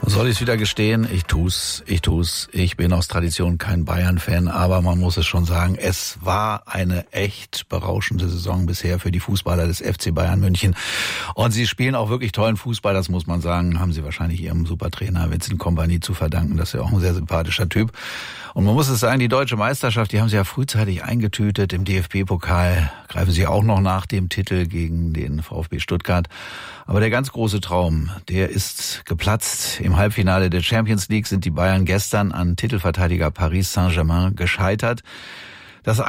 Soll ich es wieder gestehen? Ich tu's. Ich bin aus Tradition kein Bayern-Fan, aber man muss es schon sagen, es war eine echt berauschende Saison bisher für die Fußballer des FC Bayern München. Und sie spielen auch wirklich tollen Fußball, das muss man sagen. Haben sie wahrscheinlich ihrem Supertrainer Vincent Kompany zu verdanken. Das ist ja auch ein sehr sympathischer Typ. Und man muss es sagen, die deutsche Meisterschaft, die haben sie ja frühzeitig eingetütet. Im DFB-Pokal greifen sie auch noch nach dem Titel gegen den VfB Stuttgart. Aber der ganz große Traum, der ist geplatzt. Im Halbfinale der Champions League sind die Bayern gestern an Titelverteidiger Paris Saint-Germain gescheitert. Das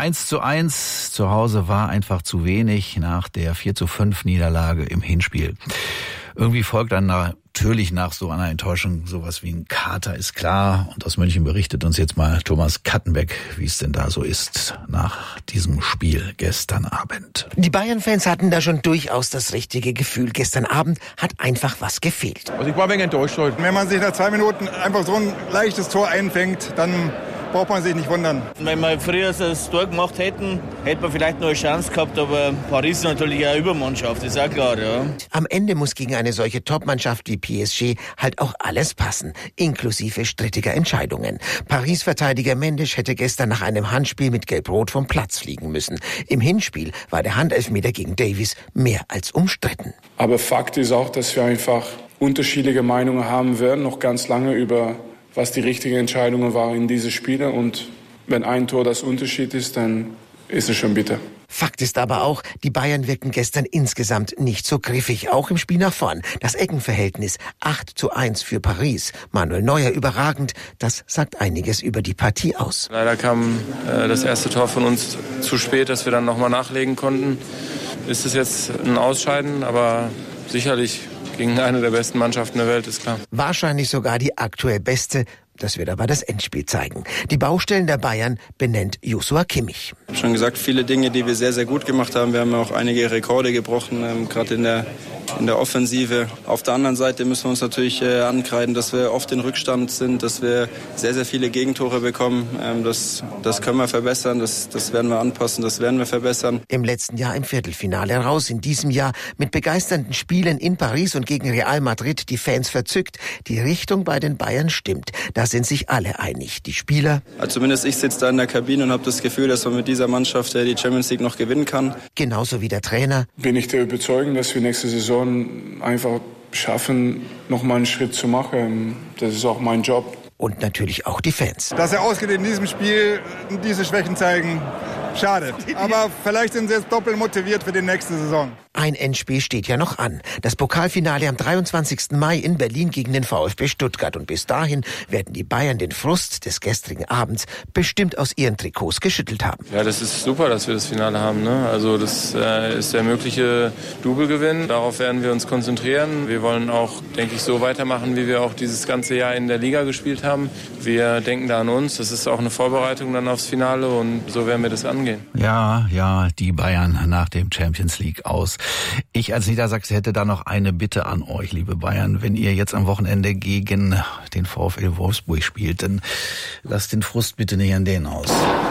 1:1 zu Hause war einfach zu wenig nach der 4:5 Niederlage im Hinspiel. Irgendwie folgt dann natürlich nach so einer Enttäuschung sowas wie ein Kater, ist klar. Und aus München berichtet uns jetzt mal Thomas Kattenbeck, wie es denn da so ist nach diesem Spiel gestern Abend. Die Bayern-Fans hatten da schon durchaus das richtige Gefühl. Gestern Abend hat einfach was gefehlt. Also ich war ein wenig enttäuscht heute. Wenn man sich nach 2 Minuten einfach so ein leichtes Tor einfängt, dann braucht man sich nicht wundern. Wenn wir früher das Tor gemacht hätten, hätte man vielleicht noch eine Chance gehabt, aber Paris ist natürlich eine Übermannschaft, ist auch klar, ja. Am Ende muss gegen eine solche Topmannschaft wie PSG halt auch alles passen, inklusive strittiger Entscheidungen. Paris-Verteidiger Mendes hätte gestern nach einem Handspiel mit Gelb-Rot vom Platz fliegen müssen. Im Hinspiel war der Handelfmeter gegen Davies mehr als umstritten. Aber Fakt ist auch, dass wir einfach unterschiedliche Meinungen haben werden, noch ganz lange über was die richtige Entscheidung war in diese Spiele. Und wenn ein Tor das Unterschied ist, dann ist es schon bitter. Fakt ist aber auch, die Bayern wirken gestern insgesamt nicht so griffig, auch im Spiel nach vorn. Das Eckenverhältnis 8:1 für Paris. Manuel Neuer überragend, das sagt einiges über die Partie aus. Leider kam das erste Tor von uns zu spät, dass wir dann nochmal nachlegen konnten. Ist es jetzt ein Ausscheiden, aber sicherlich gegen eine der besten Mannschaften der Welt, ist klar. Wahrscheinlich sogar die aktuell beste. Das wird aber das Endspiel zeigen. Die Baustellen der Bayern benennt Joshua Kimmich. Ich habe schon gesagt, viele Dinge, die wir sehr, sehr gut gemacht haben. Wir haben auch einige Rekorde gebrochen, gerade in der Offensive. Auf der anderen Seite müssen wir uns natürlich ankreiden, dass wir oft in Rückstand sind, dass wir sehr, sehr viele Gegentore bekommen. Das können wir verbessern, das werden wir anpassen, das werden wir verbessern. Im letzten Jahr im Viertelfinale raus, in diesem Jahr mit begeisternden Spielen in Paris und gegen Real Madrid die Fans verzückt. Die Richtung bei den Bayern stimmt. Da sind sich alle einig. Die Spieler. Also zumindest ich sitze da in der Kabine und habe das Gefühl, dass man mit dieser Mannschaft die Champions League noch gewinnen kann. Genauso wie der Trainer. Bin ich der Überzeugung, dass wir nächste Saison einfach schaffen, nochmal einen Schritt zu machen. Das ist auch mein Job. Und natürlich auch die Fans. Dass er ausgeht in diesem Spiel, diese Schwächen zeigen, schade. Aber vielleicht sind sie jetzt doppelt motiviert für die nächste Saison. Ein Endspiel steht ja noch an. Das Pokalfinale am 23. Mai in Berlin gegen den VfB Stuttgart. Und bis dahin werden die Bayern den Frust des gestrigen Abends bestimmt aus ihren Trikots geschüttelt haben. Ja, das ist super, dass wir das Finale haben, ne? Also das ist der mögliche Doublegewinn. Darauf werden wir uns konzentrieren. Wir wollen auch, denke ich, so weitermachen, wie wir auch dieses ganze Jahr in der Liga gespielt haben. Wir denken da an uns. Das ist auch eine Vorbereitung dann aufs Finale und so werden wir das angehen. Ja, die Bayern nach dem Champions League aus. Ich als Niedersachse hätte da noch eine Bitte an euch, liebe Bayern. Wenn ihr jetzt am Wochenende gegen den VfL Wolfsburg spielt, dann lasst den Frust bitte nicht an denen aus.